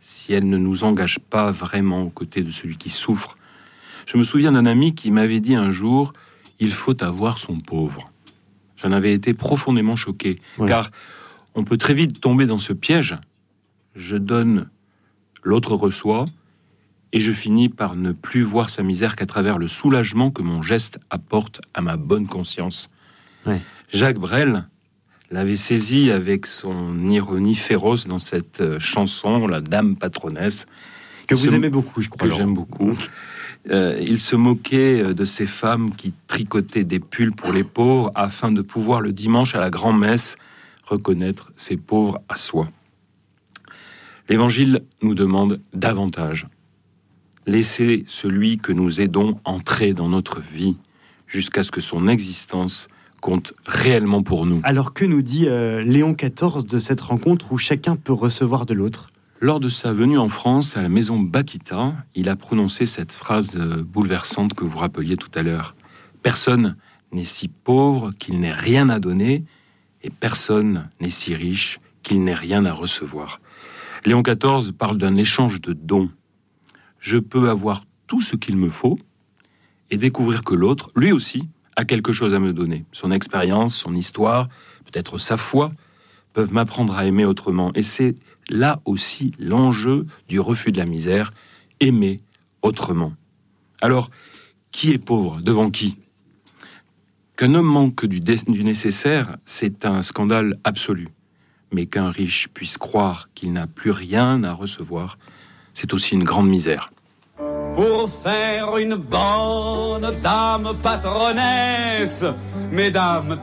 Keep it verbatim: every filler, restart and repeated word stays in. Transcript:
si elle ne nous engage pas vraiment aux côtés de celui qui souffre. Je me souviens d'un ami qui m'avait dit un jour « Il faut avoir son pauvre ». J'en avais été profondément choqué, ouais. car on peut très vite tomber dans ce piège. Je donne, l'autre reçoit, et je finis par ne plus voir sa misère qu'à travers le soulagement que mon geste apporte à ma bonne conscience. Ouais. Jacques Brel l'avait saisi avec son ironie féroce dans cette chanson, La Dame Patronnesse. Que vous se... aimez beaucoup, je crois. Que alors. J'aime beaucoup. Euh, il se moquait de ces femmes qui tricotaient des pulls pour les pauvres afin de pouvoir le dimanche à la grand-messe reconnaître ces pauvres à soi. L'Évangile nous demande davantage. Laissez celui que nous aidons entrer dans notre vie jusqu'à ce que son existence compte réellement pour nous. Alors que nous dit euh, Léon quatorze de cette rencontre où chacun peut recevoir de l'autre ? Lors de sa venue en France, à la maison Bakita, il a prononcé cette phrase bouleversante que vous rappeliez tout à l'heure. « Personne n'est si pauvre qu'il n'ait rien à donner, et personne n'est si riche qu'il n'ait rien à recevoir. » Léon quatorze parle d'un échange de dons. Je peux avoir tout ce qu'il me faut et découvrir que l'autre, lui aussi, a quelque chose à me donner. Son expérience, son histoire, peut-être sa foi, peuvent m'apprendre à aimer autrement. Et c'est là aussi l'enjeu du refus de la misère, aimer autrement. Alors, qui est pauvre devant qui ? Qu'un homme manque du, dé- du nécessaire, c'est un scandale absolu. Mais qu'un riche puisse croire qu'il n'a plus rien à recevoir, c'est aussi une grande misère. Pour faire une bonne dame patronnesse, mesdames,